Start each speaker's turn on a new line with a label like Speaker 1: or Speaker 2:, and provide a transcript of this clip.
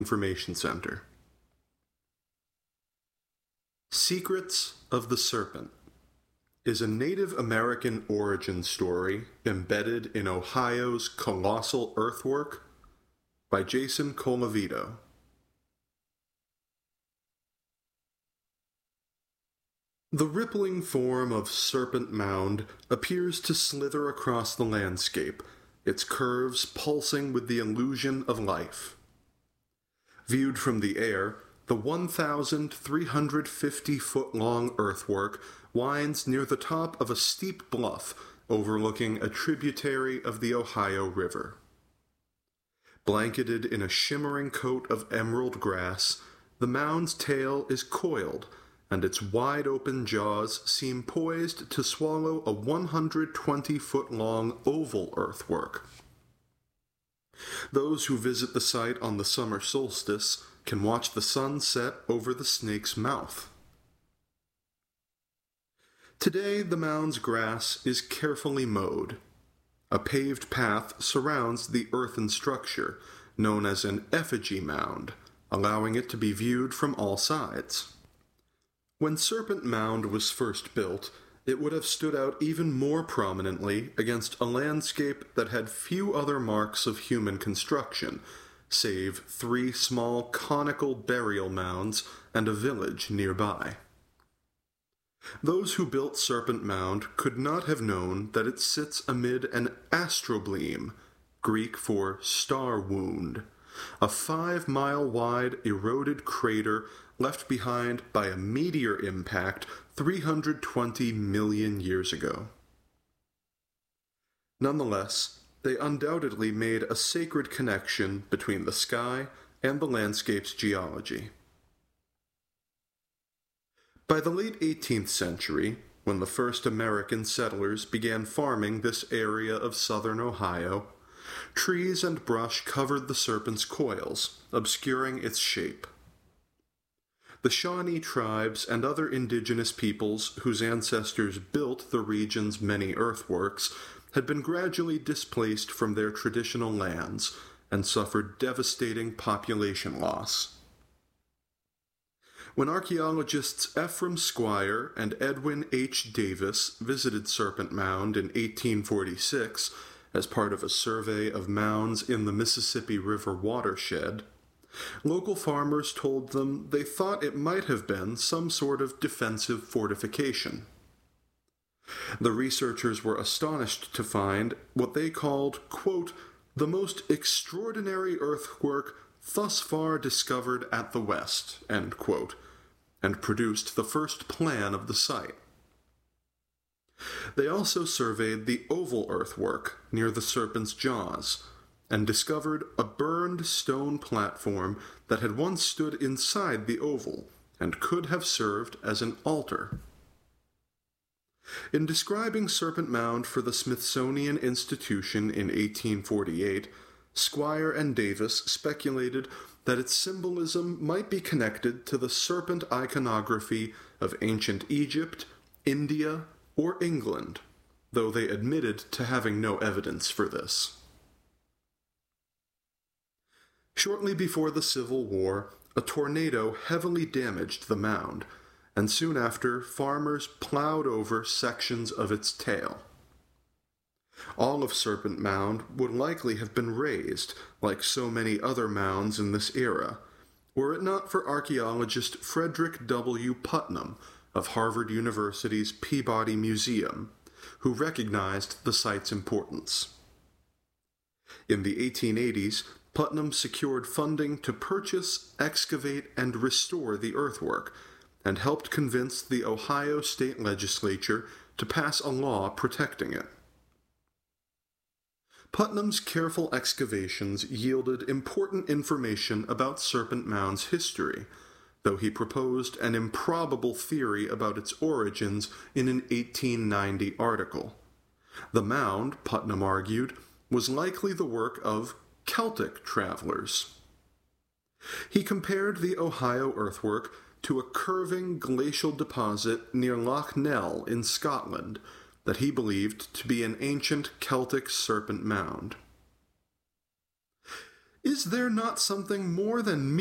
Speaker 1: Information Center. Secrets of the Serpent is a Native American origin story embedded in Ohio's colossal earthwork by Jason Colavito. The rippling form of Serpent Mound appears to slither across the landscape, its curves pulsing with the illusion of life. Viewed from the air, the 1,350-foot-long earthwork winds near the top of a steep bluff overlooking a tributary of the Ohio River. Blanketed in a shimmering coat of emerald grass, the mound's tail is coiled, and its wide-open jaws seem poised to swallow a 120-foot-long oval earthwork. Those who visit the site on the summer solstice can watch the sun set over the snake's mouth. Today, the mound's grass is carefully mowed. A paved path surrounds the earthen structure, known as an effigy mound, allowing it to be viewed from all sides. When Serpent Mound was first built, it would have stood out even more prominently against a landscape that had few other marks of human construction, save 3 small conical burial mounds and a village nearby. Those who built Serpent Mound could not have known that it sits amid an astrobleem, Greek for star wound, a 5-mile-wide eroded crater left behind by a meteor impact 320 million years ago. Nonetheless, they undoubtedly made a sacred connection between the sky and the landscape's geology. By the late 18th century, when the first American settlers began farming this area of southern Ohio, trees and brush covered the serpent's coils, obscuring its shape. The Shawnee tribes and other indigenous peoples whose ancestors built the region's many earthworks had been gradually displaced from their traditional lands and suffered devastating population loss. When archaeologists Ephraim Squire and Edwin H. Davis visited Serpent Mound in 1846 as part of a survey of mounds in the Mississippi River watershed, local farmers told them they thought it might have been some sort of defensive fortification. The researchers were astonished to find what they called, quote, the most extraordinary earthwork thus far discovered at the West, end quote, and produced the first plan of the site. They also surveyed the oval earthwork near the serpent's jaws, and discovered a burned stone platform that had once stood inside the oval and could have served as an altar. In describing Serpent Mound for the Smithsonian Institution in 1848, Squire and Davis speculated that its symbolism might be connected to the serpent iconography of ancient Egypt, India, or England, though they admitted to having no evidence for this. Shortly before the Civil War, a tornado heavily damaged the mound, and soon after, farmers plowed over sections of its tail. All of Serpent Mound would likely have been razed, like so many other mounds in this era, were it not for archaeologist Frederick W. Putnam of Harvard University's Peabody Museum, who recognized the site's importance. In the 1880s, Putnam secured funding to purchase, excavate, and restore the earthwork, and helped convince the Ohio State Legislature to pass a law protecting it. Putnam's careful excavations yielded important information about Serpent Mound's history, though he proposed an improbable theory about its origins in an 1890 article. The mound, Putnam argued, was likely the work of Celtic travelers. He compared the Ohio earthwork to a curving glacial deposit near Loch Nell in Scotland that he believed to be an ancient Celtic serpent mound. Is there not something more than